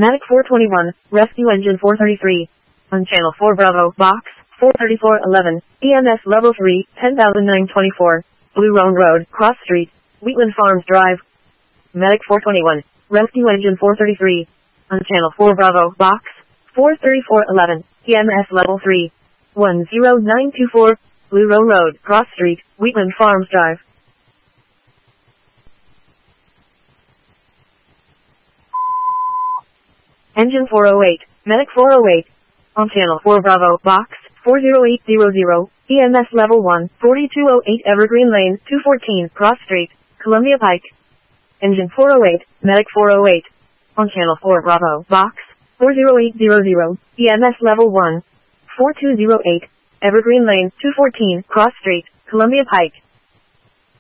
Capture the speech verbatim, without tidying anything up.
Medic four twenty-one, Rescue Engine four thirty-three. On Channel four Bravo, Box, four thirty-four eleven, E M S Level three, ten thousand nine hundred twenty-four, Blue Roan Road, Cross Street, Wheatland Farms Drive. Medic four twenty-one, Rescue Engine four thirty-three. On Channel four Bravo, Box, four thirty-four eleven, E M S Level three, one zero nine two four, Blue Roan Road, Cross Street, Wheatland Farms Drive. Engine four oh eight, Medic four oh eight. On Channel four Bravo, Box, four zero eight zero zero, E M S Level one, forty-two oh eight Evergreen Lane, two fourteen, Cross Street, Columbia Pike. Engine four oh eight, Medic four oh eight. On Channel four Bravo, Box, four zero eight zero zero, E M S Level one, four two oh eight, Evergreen Lane, two fourteen, Cross Street, Columbia Pike.